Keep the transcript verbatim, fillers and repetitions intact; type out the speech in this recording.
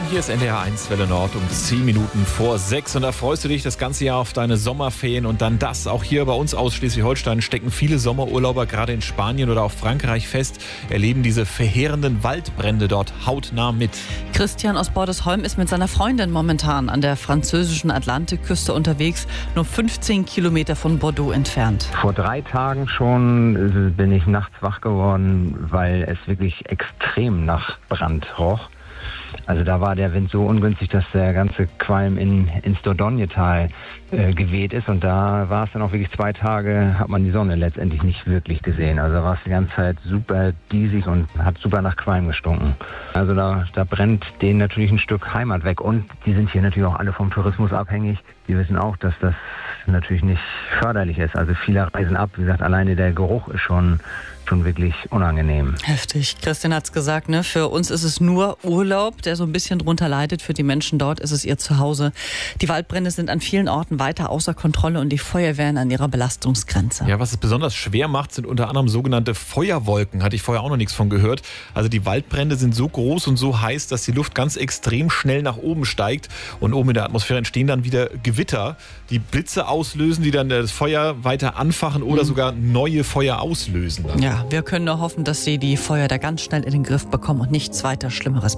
Hier ist N D R eins Welle Nord um zehn Minuten vor sechs und da freust du dich das ganze Jahr auf deine Sommerferien und dann das. Auch hier bei uns aus Schleswig-Holstein stecken viele Sommerurlauber gerade in Spanien oder auch Frankreich fest, erleben diese verheerenden Waldbrände dort hautnah mit. Christian aus Bordesholm ist mit seiner Freundin momentan an der französischen Atlantikküste unterwegs, nur fünfzehn Kilometer von Bordeaux entfernt. Vor drei Tagen schon bin ich nachts wach geworden, weil es wirklich extrem nach Brand roch. Also da war der Wind so ungünstig, dass der ganze Qualm in, ins Dordogne-Tal äh, geweht ist. Und da war es dann auch wirklich zwei Tage, hat man die Sonne letztendlich nicht wirklich gesehen. Also da war es die ganze Zeit super diesig und hat super nach Qualm gestunken. Also da, da brennt denen natürlich ein Stück Heimat weg. Und die sind hier natürlich auch alle vom Tourismus abhängig. Die wissen auch, dass das natürlich nicht förderlich ist. Also viele reisen ab. Wie gesagt, alleine der Geruch ist schon, schon wirklich unangenehm. Heftig. Christian hat's gesagt, ne? Für uns ist es nur Urlaub, der so ein bisschen drunter leidet. Für die Menschen dort ist es ihr Zuhause. Die Waldbrände sind an vielen Orten weiter außer Kontrolle und die Feuerwehren an ihrer Belastungsgrenze. Ja, was es besonders schwer macht, sind unter anderem sogenannte Feuerwolken. Hatte ich vorher auch noch nichts von gehört. Also die Waldbrände sind so groß und so heiß, dass die Luft ganz extrem schnell nach oben steigt und oben in der Atmosphäre entstehen dann wieder Gewitter, die Blitze auslösen, die dann das Feuer weiter anfachen oder mhm. sogar neue Feuer auslösen. Ja, wir können nur hoffen, dass sie die Feuer da ganz schnell in den Griff bekommen und nichts weiter Schlimmeres